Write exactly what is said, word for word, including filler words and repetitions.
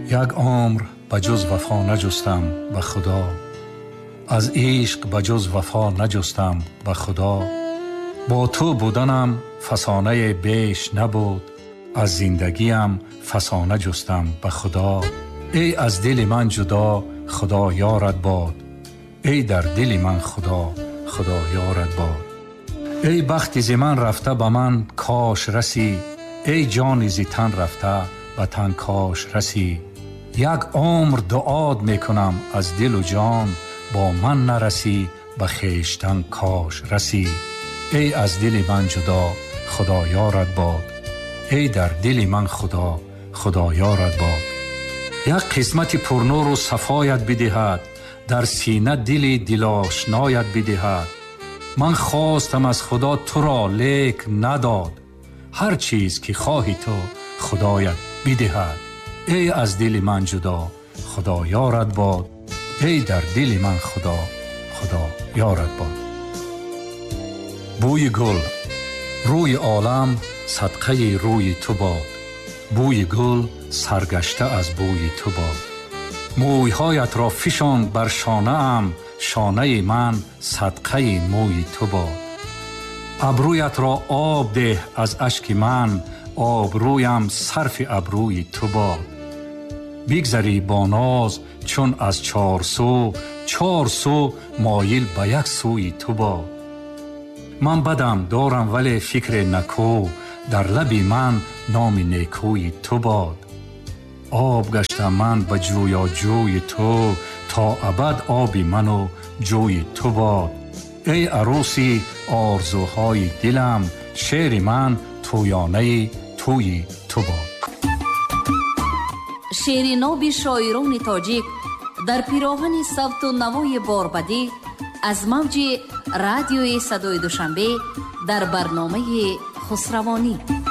یک عمر بجز وفا نجستم به خدا، از عشق بجز وفا نجستم به خدا. با تو بودنم فسانه بیش نبود، از زندگیم فسانه جستم به خدا. ای از دل من جدا خدا یارت باد، ای در دل من خدا خدا یارت باد. ای بخت ز من رفته به من کاش رسی، ای جان ز تن رفته به تن کاش رسی. یک عمر دعات میکنم از دل و جان، با من نرسی به خویشتن کاش رسی. ای از دل من جدا خدا یارت باد، ای در دل من خدا خدا یارت باد. یک قسمت پرنور و صفایت بدهد، در سینه دل دلاشنایت بدهد. من خواستم از خدا تو را لیک نداد، هر چیز که خواهی تو خدایت بدهد. ای از دل من جدا خدا یارت باد، ای در دل من خدا خدا یارت باد. بوی گل روی عالم صدقه روی تو باد، بوی گل سرگشته از بوی تو باد. مویهایت را فشان بر شانه ام، شانه من صدقه موی تو باد. ابرویت را آب ده از اشک من، آبرویم صرف ابروی تو باد. بگذری با ناز چون از چار سو، چار سو مایل به یک سوی تو باد. من بدم دارم ولی فکر نکو، در لبی من نام نیکوی تو باد. آب گشتم من به جویا جوی تو، تا ابد آبی من و جوی تو باد. ای عروسی آرزوهای دلم، شعر من تویانه توی تو باد. شعر ناب شاعران تاجیک در پیراهن صوت و نوای باربدی از موج رادیوی صدای دوشنبه در برنامه خسروانی.